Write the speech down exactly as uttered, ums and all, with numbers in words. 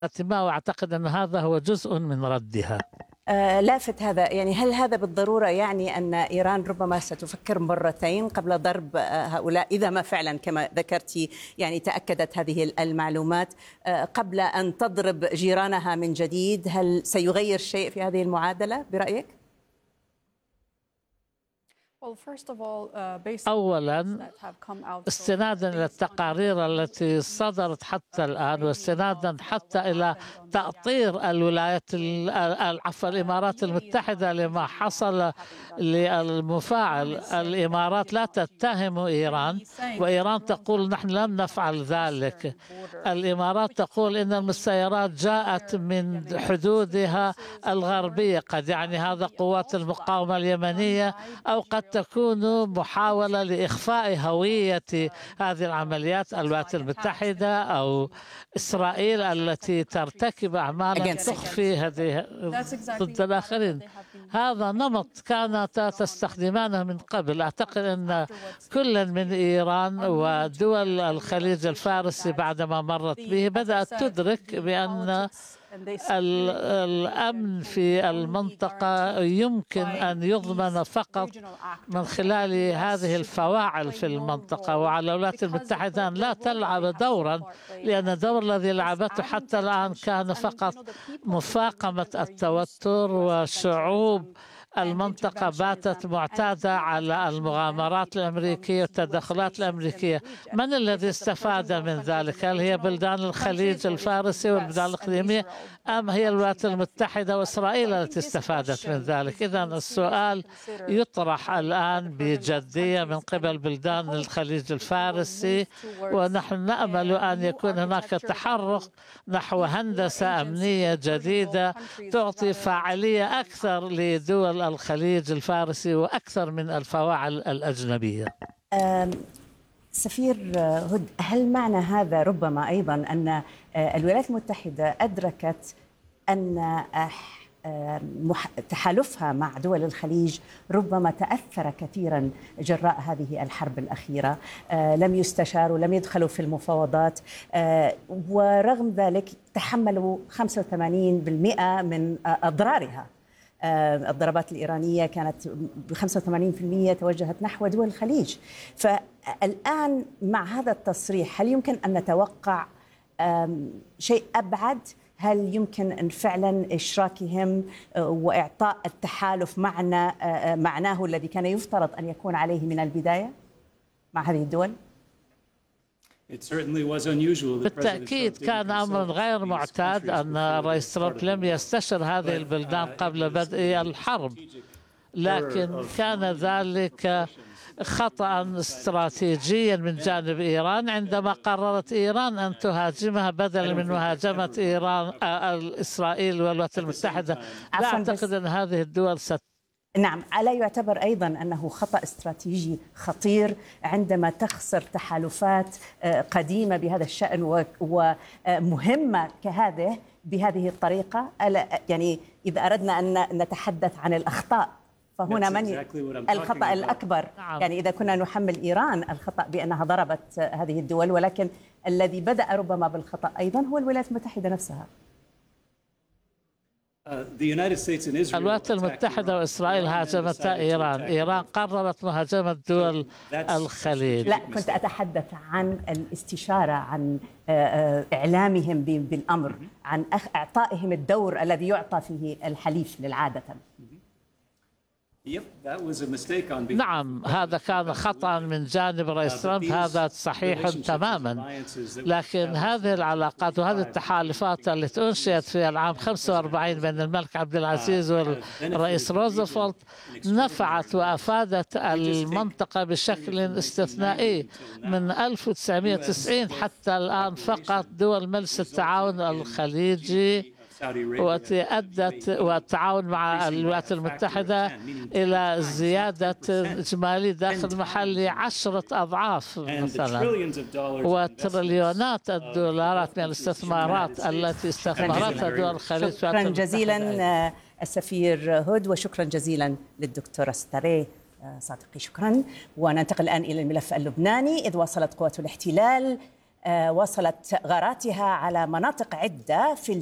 ما، وأعتقد أن هذا هو جزء من ردها. آه لافت هذا، يعني هل هذا بالضرورة يعني أن إيران ربما ستفكر مرتين قبل ضرب آه هؤلاء، إذا ما فعلا كما ذكرتي يعني تأكدت هذه المعلومات آه قبل أن تضرب جيرانها من جديد؟ هل سيغير شيء في هذه المعادلة برأيك؟ أولا، استنادا إلى التقارير التي صدرت حتى الآن، واستنادا حتى إلى تأطير الولايات عفوا الإمارات المتحدة لما حصل للمفاعل، الإمارات لا تتهم إيران، وإيران تقول نحن لم نفعل ذلك. الإمارات تقول إن المسيرات جاءت من حدودها الغربية، قد يعني هذا قوات المقاومة اليمنية، أو قد تكون محاولة لإخفاء هوية هذه العمليات الولايات المتحدة أو إسرائيل التي ترتكب أعمالا تخفي هذه ضد الآخرين. هذا نمط كانت تستخدمانه من قبل. أعتقد أن كل من إيران ودول الخليج الفارسي بعدما مرت به بدأت تدرك بأن الأمن في المنطقة يمكن أن يضمن فقط من خلال هذه الفواعل في المنطقة، وعلى الولايات المتحدة أن لا تلعب دورا، لأن الدور الذي لعبته حتى الآن كان فقط مفاقمة التوتر، وشعوب المنطقة باتت معتادة على المغامرات الأمريكية والتدخلات الأمريكية. من الذي استفاد من ذلك؟ هل هي بلدان الخليج الفارسي والبلدان الإقليمية، أم هي الولايات المتحدة وإسرائيل التي استفادت من ذلك؟ إذن السؤال يطرح الآن بجدية من قبل بلدان الخليج الفارسي، ونحن نأمل أن يكون هناك تحرك نحو هندسة أمنية جديدة تعطي فاعلية أكثر لدول الخليج الفارسي وأكثر من الفواعل الأجنبية. سفير هود، هل معنى هذا ربما أيضا أن الولايات المتحدة أدركت أن تحالفها مع دول الخليج ربما تأثر كثيرا جراء هذه الحرب الأخيرة، لم يستشاروا، لم يدخلوا في المفاوضات، ورغم ذلك تحملوا خمسة وثمانين بالمئة من أضرارها؟ الضربات الإيرانية كانت ب خمسة وثمانين بالمئة توجهت نحو دول الخليج. فالآن مع هذا التصريح هل يمكن أن نتوقع شيء أبعد؟ هل يمكن أن فعلا إشراكهم وإعطاء التحالف معنى معناه الذي كان يفترض أن يكون عليه من البداية مع هذه الدول؟ بالتأكيد كان أمر غير معتاد أن الرئيس ترامب لم يستشر هذه البلدان قبل بدء الحرب، لكن كان ذلك خطأ استراتيجيا من جانب إيران عندما قررت إيران أن تهاجمها بدلا من مهاجمة إيران إسرائيل والولايات المتحدة. لا أعتقد أن هذه الدول ست نعم، ألا يعتبر أيضا أنه خطأ استراتيجي خطير عندما تخسر تحالفات قديمة بهذا الشأن ومهمة كهذه بهذه الطريقة؟ يعني إذا أردنا أن نتحدث عن الأخطاء فهنا من الخطأ الأكبر؟ يعني إذا كنا نحمل إيران الخطأ بأنها ضربت هذه الدول، ولكن الذي بدأ ربما بالخطأ أيضا هو الولايات المتحدة نفسها. الولايات المتحدة وإسرائيل هاجمتا إيران، إيران قررت مهاجمة دول الخليج. لا، كنت أتحدث عن الاستشارة، عن إعلامهم بالأمر، عن إعطائهم الدور الذي يعطى فيه الحليف للعادة. نعم، هذا كان خطأ من جانب رئيس ترامب، هذا صحيح تماما. لكن هذه العلاقات وهذه التحالفات التي أنشئت في العام خمسة وأربعين بين الملك عبد العزيز والرئيس روزفلت نفعت وأفادت المنطقة بشكل استثنائي. من ألف وتسعمئة وتسعين حتى الآن فقط دول مجلس التعاون الخليجي وأدت والتعاون مع الولايات المتحدة إلى زيادة إجمالي داخل محلي عشرة أضعاف مثلا، وتريليونات الدولارات من الاستثمارات التي استثمرتها دول الخليج. شكرا جزيلا السفير هود، وشكرا جزيلا للدكتورة ستاري صادقي. شكرا. وننتقل الآن إلى الملف اللبناني. إذ واصلت قوات الاحتلال وصلت غاراتها على مناطق عدة في